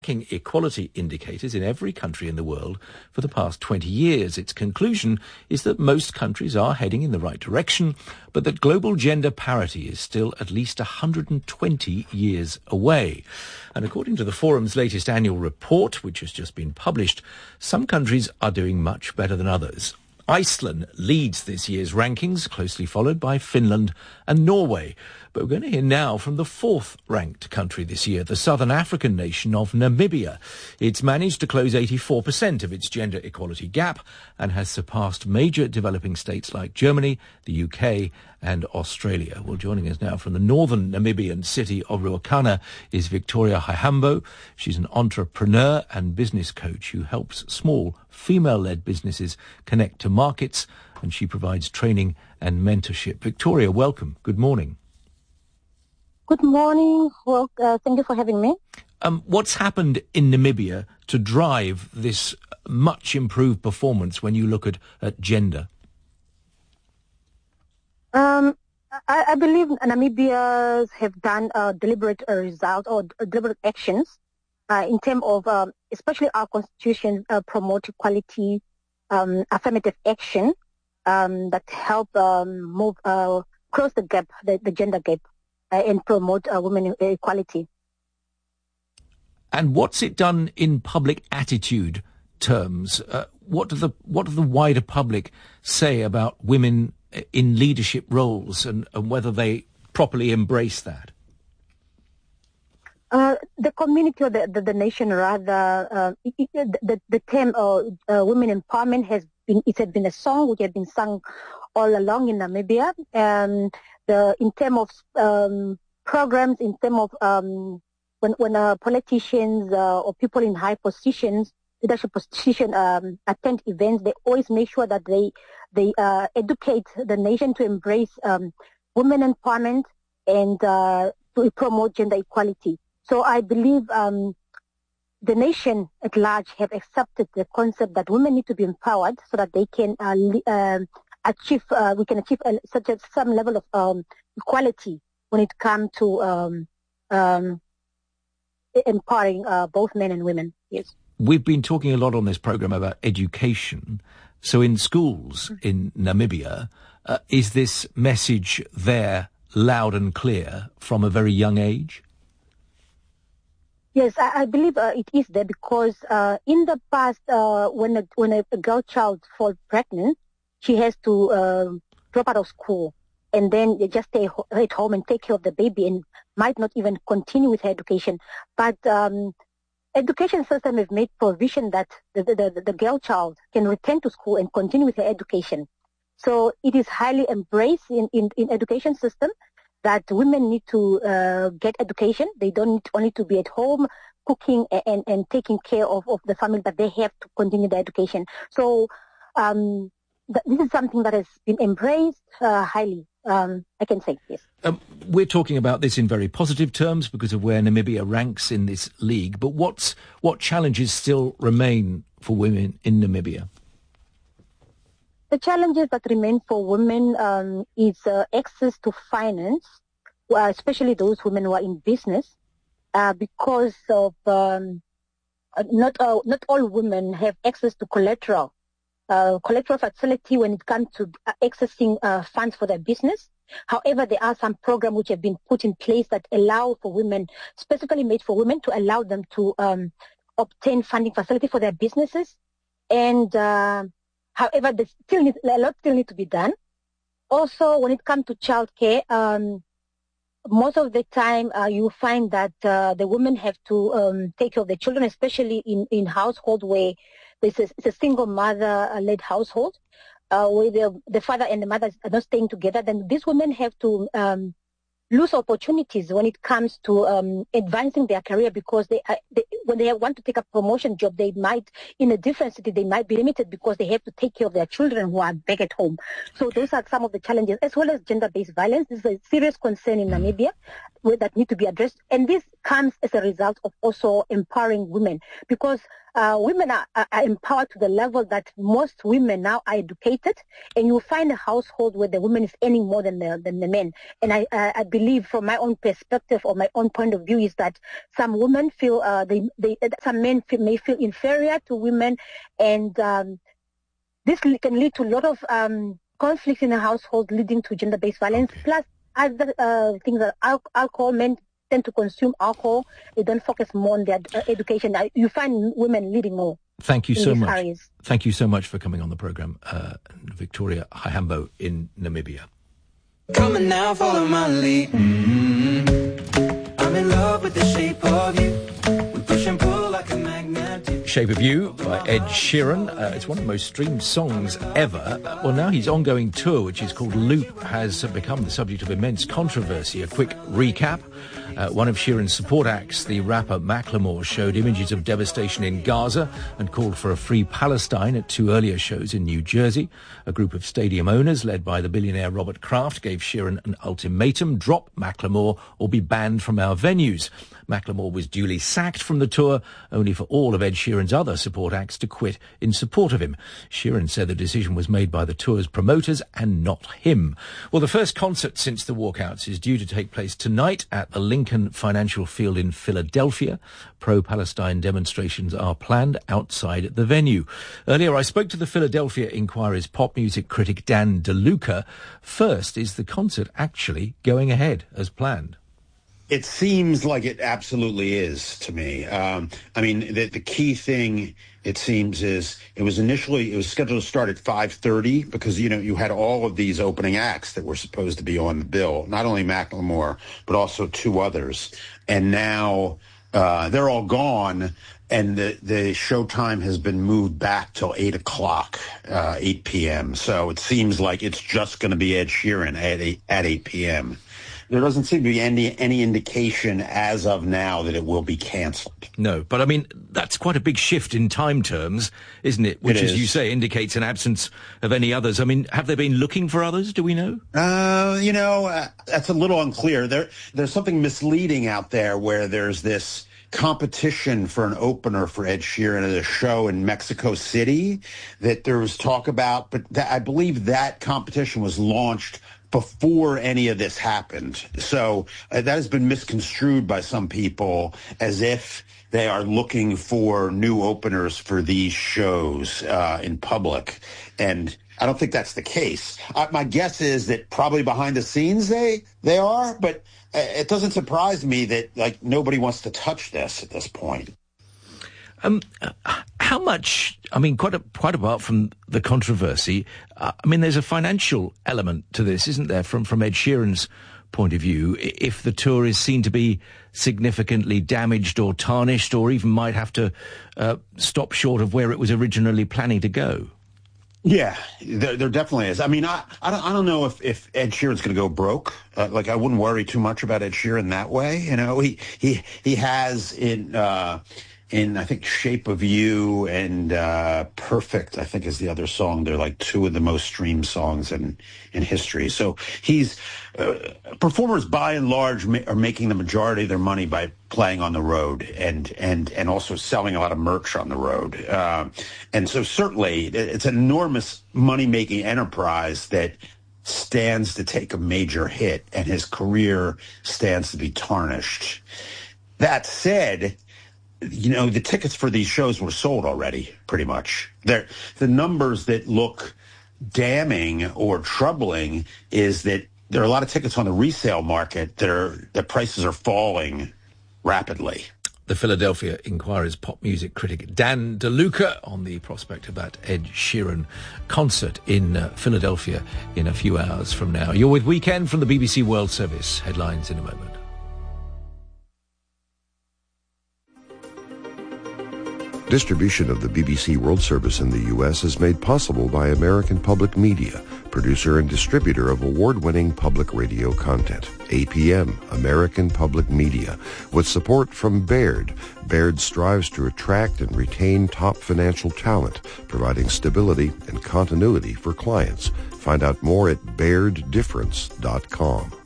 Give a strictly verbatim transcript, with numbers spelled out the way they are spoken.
Equality indicators in every country in the world for the past twenty years. Its conclusion is that most countries are heading in the right direction, but that global gender parity is still at least one hundred twenty years away. And according to the Forum's latest annual report, which has just been published, some countries are doing much better than others. Iceland leads this year's rankings, closely followed by Finland and Norway. But we're going to hear now from the fourth-ranked country this year, the southern African nation of Namibia. It's managed to close eighty-four percent of its gender equality gap and has surpassed major developing states like Germany, the U K and Australia. Well, joining us now from the northern Namibian city of Ruacana is Victoria Haihambo. She's an entrepreneur and business coach who helps small female-led businesses connect to markets, and she provides training and mentorship. Victoria, welcome. Good morning. Good morning. Well, uh, thank you for having me. Um, what's happened in Namibia to drive this much improved performance when you look at, at gender? Um, I, I believe Namibians have done a deliberate uh, result or uh, deliberate actions uh, in terms of, um, especially our constitution uh, promote equality, um, affirmative action um, that help um, move uh, close the gap, the, the gender gap. Uh, and promote uh, women equality. And what's it done in public attitude terms? Uh, what do the what do the wider public say about women in leadership roles, and, and whether they properly embrace that? Uh, the community or the, the, the nation, rather, uh, it, it, the, the term uh, uh, women empowerment has been, it has been a song which has been sung all along in Namibia. Um, the, in terms of um, programs, in terms of um, when, when uh, politicians uh, or people in high positions, leadership position um, attend events, they always make sure that they they uh, educate the nation to embrace um, women empowerment and uh, to promote gender equality. So I believe um, the nation at large have accepted the concept that women need to be empowered so that they can uh, uh, achieve, uh, we can achieve a, such a, some level of um, equality when it comes to um, um, empowering uh, both men and women. Yes. We've been talking a lot on this program about education. So in schools in Namibia, uh, is this message there loud and clear from a very young age? Yes, I, I believe uh, it is there because uh, in the past, uh, when a, when a, a girl child falls pregnant, she has to uh, drop out of school and then you just stay ho- at home and take care of the baby and might not even continue with her education. But um, education system has made provision that the, the, the, the girl child can return to school and continue with her education. So it is highly embraced in, in, in education system that women need to uh, get education. They don't need only to be at home cooking and, and, and taking care of, of the family, but they have to continue their education. So um, th- this is something that has been embraced uh, highly, um, I can say, yes. Um, we're talking about this in very positive terms because of where Namibia ranks in this league, but what's what challenges still remain for women in Namibia? The challenges that remain for women um, is uh, access to finance, uh, especially those women who are in business, uh, because of um, not all, not all women have access to collateral, uh, collateral facility when it comes to accessing uh, funds for their business. However, there are some programs which have been put in place that allow for women, specifically made for women, to allow them to um, obtain funding facility for their businesses. And uh, however, there still need, a lot still need to be done. Also, when it comes to childcare, um, most of the time uh, you find that uh, the women have to um, take care of the children, especially in, in household where this is, it's a single mother-led household, uh, where the, the father and the mother are not staying together. Then these women have to um, lose opportunities when it comes to um, advancing their career because they, uh, they when they want to take a promotion job, they might, in a different city, they might be limited because they have to take care of their children who are back at home. So those are some of the challenges, as well as gender-based violence. This is a serious concern in Namibia that need to be addressed. And this comes as a result of also empowering women, because uh, women are, are empowered to the level that most women now are educated, and you find a household where the woman is earning more than the, than the men. And I, I, I believe, from my own perspective or my own point of view, is that some women feel, uh, they, they, some men feel, may feel inferior to women, and um, this can lead to a lot of um, conflict in a household, leading to gender-based violence, okay. plus other uh, things that al- alcohol, men tend to consume alcohol. They don't focus more on their uh, education. You find women leading more. Thank you so much. Areas. Thank you so much for coming on the program, uh, Victoria Haihambo in Namibia. Come on now, follow my lead. Mm-hmm. I'm in love with the shape of you. We push and pull like a magnet. Shape of You by Ed Sheeran. Uh, it's one of the most streamed songs ever. Uh, well, now his ongoing tour, which is called Loop, has become the subject of immense controversy. A quick recap. Uh, one of Sheeran's support acts, the rapper Macklemore, showed images of devastation in Gaza and called for a free Palestine at two earlier shows in New Jersey. A group of stadium owners, led by the billionaire Robert Kraft, gave Sheeran an ultimatum: drop Macklemore or be banned from our venues. Macklemore was duly sacked from the tour, only for all of Ed Sheeran's other support acts to quit in support of him. Sheeran said the decision was made by the tour's promoters and not him. Well, the first concert since the walkouts is due to take place tonight at the Lincoln Financial Field in Philadelphia. Pro-Palestine demonstrations are planned outside the venue. Earlier, I spoke to the Philadelphia Inquirer's pop music critic Dan DeLuca. First, is the concert actually going ahead as planned? It seems like it absolutely is to me. Um, I mean, the, the key thing, it seems, is it was initially, it was scheduled to start at five thirty because, you know, you had all of these opening acts that were supposed to be on the bill, not only Macklemore, but also two others. And now uh, they're all gone, and the, the show time has been moved back till eight o'clock, uh, eight p.m. So it seems like it's just going to be Ed Sheeran at eight, at eight p.m. There doesn't seem to be any any indication as of now that it will be canceled. No, but I mean, that's quite a big shift in time terms, isn't it? Which, it as is. you say, indicates an absence of any others. I mean, have they been looking for others? Do we know? Uh, you know, uh, that's a little unclear. There, there's something misleading out there where there's this competition for an opener for Ed Sheeran at a show in Mexico City that there was talk about, but that, I believe that competition was launched before any of this happened. So uh, that has been misconstrued by some people as if they are looking for new openers for these shows uh, in public. And I don't think that's the case. Uh, my guess is that probably behind the scenes they they are, but uh, it doesn't surprise me that like nobody wants to touch this at this point. Um, how much, I mean, quite a, quite apart from the controversy, uh, I mean, there's a financial element to this, isn't there, from, from Ed Sheeran's point of view? If the tour is seen to be significantly damaged or tarnished, or even might have to uh, stop short of where it was originally planning to go. Yeah, there, there definitely is. I mean, I, I, don't, I don't know if, if Ed Sheeran's going to go broke. Uh, like, I wouldn't worry too much about Ed Sheeran that way. You know, he, he, he has in... Uh, In, I think, Shape of You and uh, Perfect, I think, is the other song. They're like two of the most streamed songs in, in history. So he's, uh, performers by and large ma- are making the majority of their money by playing on the road and, and, and also selling a lot of merch on the road. Uh, and so certainly it's an enormous money-making enterprise that stands to take a major hit, and his career stands to be tarnished. That said, you know, the tickets for these shows were sold already, pretty much. They're, the numbers that look damning or troubling is that there are a lot of tickets on the resale market that are, the prices are falling rapidly. The Philadelphia Inquirer's pop music critic Dan DeLuca on the prospect of that Ed Sheeran concert in uh, Philadelphia in a few hours from now. You're with Weekend from the B B C World Service. Headlines in a moment. Distribution of the B B C World Service in the U S is made possible by American Public Media, producer and distributor of award-winning public radio content. A P M, American Public Media, with support from Baird. Baird strives to attract and retain top financial talent, providing stability and continuity for clients. Find out more at baird difference dot com.